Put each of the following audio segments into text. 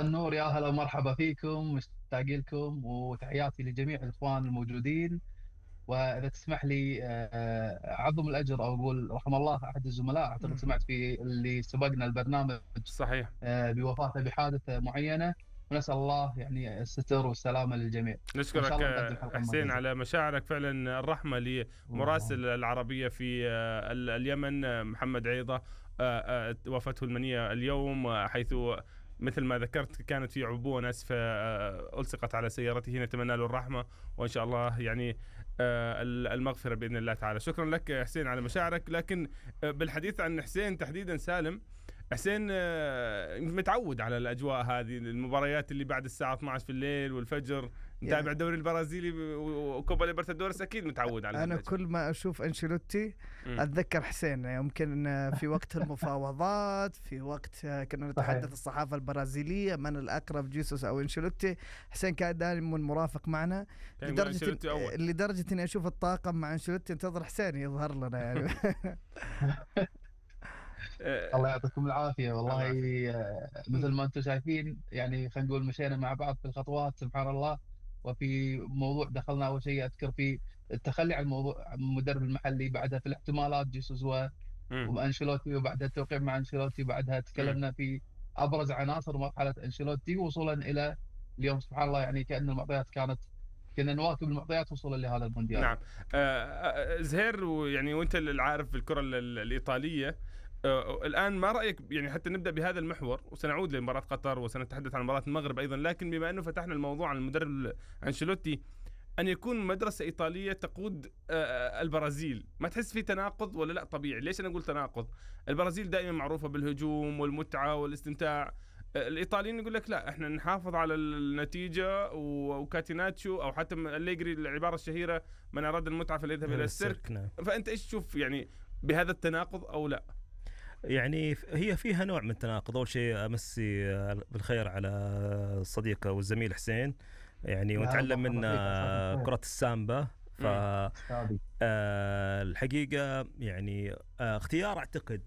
النور، يا هلا ومرحبا فيكم، مشتاق لكم وتحياتي لجميع الإخوان الموجودين. وإذا تسمح لي أعظم الأجر أو أقول رحم الله أحد الزملاء، أعتقد مم. سمعت في اللي سبقنا البرنامج صحيح. بوفاته بحادثة معينة. ونسأل الله يعني الستر والسلامة للجميع، وإن شاء نشكرك الله نقدم حلقة حسين مميزة. على مشاعرك، فعلا الرحمة الله. لمراسل العربية في اليمن، محمد عيضة. وفاته المنية اليوم، حيث مثل ما ذكرت كانت في عبوة ناسفة ألصقت على سيارته. نتمنى له الرحمة وإن شاء الله يعني المغفرة بإذن الله تعالى. شكرا لك حسين على مشاعرك. لكن بالحديث عن حسين تحديدا، سالم حسين متعود على الأجواء هذه، المباريات اللي بعد الساعة 12 في الليل والفجر، متابع الدوري البرازيلي وكوبا ليبرتادورس، أكيد متعود على أنا الأجواء. كل ما أشوف أنشيلوتي أتذكر حسين. يمكن في وقت المفاوضات، في وقت كنا نتحدث الصحافة البرازيلية من الأقرب، جيسوس أو أنشيلوتي، حسين كان دائما مرافق معنا، لدرجة إني أشوف الطاقم مع أنشيلوتي انتظر حسين يظهر لنا يعني. الله يعطيكم العافية والله. مثل ما أنتم شايفين يعني، خلينا نقول مشينا مع بعض في الخطوات سبحان الله. وفي موضوع دخلنا أول شيء أذكر في التخلي عن موضوع المدرب المحلي، بعدها في الاحتمالات جيسوس وأنشيلوتي، وبعدها التوقيع مع أنشيلوتي، بعدها تكلمنا في أبرز عناصر مرحلة أنشيلوتي وصولا إلى اليوم. سبحان الله يعني كأن المعطيات كنا نواكب المعطيات وصولا لهذا المونديال. نعم. زهير، ويعني وانت اللي عارف في الكرة الإيطالية، الآن ما رأيك يعني، حتى نبدأ بهذا المحور وسنعود لمباراة قطر وسنتحدث عن مباراة المغرب أيضا، لكن بما أنه فتحنا الموضوع عن المدرب أنشيلوتي، أن يكون مدرسة إيطالية تقود البرازيل، ما تحس في تناقض ولا لا؟ طبيعي. ليش أنا أقول تناقض؟ البرازيل دائما معروفة بالهجوم والمتعة والاستمتاع. الإيطاليين يقول لك لا، احنا نحافظ على النتيجة، وكاتيناتشو أو حتى أليجري العبارة الشهيرة: من أراد المتعة فليذهب إلى السيرك. نعم. فأنت إيش تشوف يعني بهذا التناقض أو لا؟ يعني هي فيها نوع من التناقض. أول شيء أمسي بالخير على الصديق والزميل حسين، يعني ونتعلم من كرة السامبا. الحقيقة يعني اختيار، أعتقد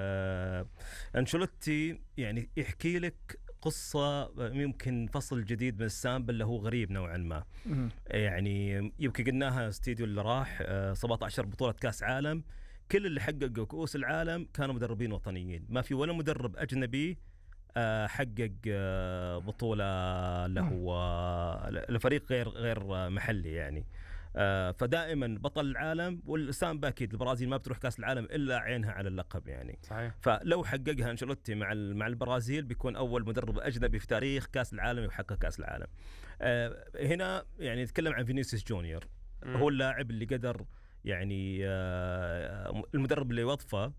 أنشيلوتي يعني يحكي لك قصة يمكن فصل جديد من السامبا اللي هو غريب نوعا ما. يعني يمكن قلناها استديو اللي راح 17 بطولة كاس عالم، كل اللي حققوا كؤوس العالم كانوا مدربين وطنيين، ما في ولا مدرب أجنبي حقق بطولة له لفريق غير محلي يعني. فدائما بطل العالم، والسامبا أكيد البرازيل ما بتروح كأس العالم إلا عينها على اللقب يعني. صحيح. فلو حققها أنشيلوتي مع البرازيل بيكون أول مدرب أجنبي في تاريخ كأس العالم يحقق كأس العالم. هنا يعني نتكلم عن فينيسيوس جونيور، هو اللاعب اللي قدر يعني المدرب اللي وظفه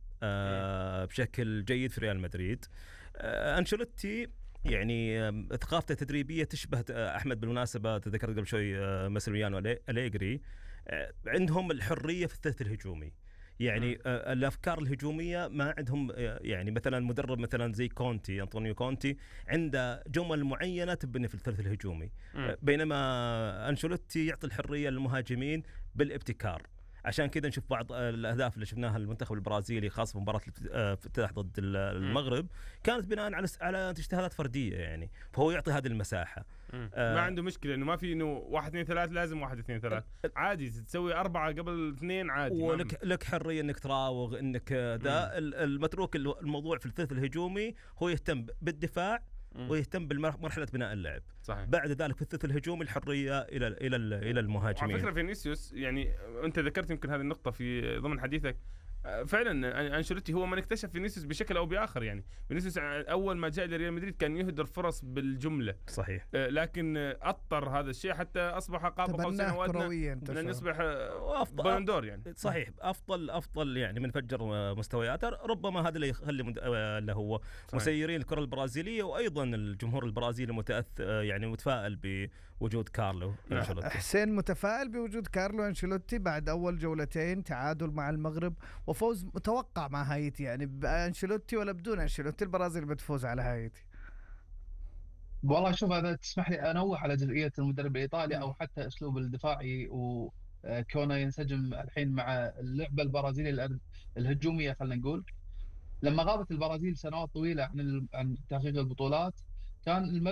بشكل جيد في ريال مدريد. أنشيلوتي يعني ثقافته التدريبية تشبه أحمد بالمناسبة، تذكرت قبل شوي ماسيميليانو أليجري. عندهم الحرية في الثلث الهجومي، يعني الأفكار الهجومية ما عندهم. يعني مثلا مدرب مثلا زي أنطونيو كونتي عنده جمل معينة تبني في الثلث الهجومي، بينما أنشيلوتي يعطي الحرية للمهاجمين بالابتكار. عشان كذا نشوف بعض الأهداف اللي شفناها المنتخب البرازيلي، خاصة في مباراة الافتتاح ضد المغرب، كانت بناء على اجتهادات فردية يعني. فهو يعطي هذه المساحة. ما عنده مشكلة إنه ما في إنه 1 2 3 لازم 1 2 3، عادي تسوي 4 قبل 2 عادي. ولك حرية إنك تراوغ، إنك ده المتروك. الموضوع في الثلث الهجومي هو يهتم بالدفاع ويهتم بمرحلة بناء اللعب. صحيح. بعد ذلك في الثلث الهجومي الحرية إلى المهاجمين. على فكرة فينيسيوس، يعني أنت ذكرت يمكن هذه النقطة في ضمن حديثك، فعلا أنشيلوتي هو من اكتشف فينيسيوس بشكل أو بآخر. يعني فينيسيوس أول ما جاء لريال مدريد كان يهدر فرص بالجملة. صحيح. لكن أطر هذا الشيء حتى أصبح قاب قوسين أو أدنى من أن يصبح بالون دور يعني. صحيح. أفضل يعني من فجر مستوياته. ربما هذا اللي يخلي اللي هو مسيرين الكرة البرازيلية، وأيضا الجمهور البرازيلي يعني متفائل بوجود كارلو أنشيلوتي. حسين متفائل بوجود كارلو أنشيلوتي بعد أول جولتين تعادل مع المغرب وفوز متوقع مع هايتي. يعني بأنشيلوتي ولا بدون أنشيلوتي البرازيل بتفوز على هايتي؟ والله شوف، هذا تسمح لي انوه على جزئيه المدرب الايطالي او حتى اسلوب الدفاعي، وكونه ينسجم الحين مع اللعبه البرازيليه الهجوميه. خلينا نقول لما غابت البرازيل سنوات طويله عن تحقيق البطولات، كان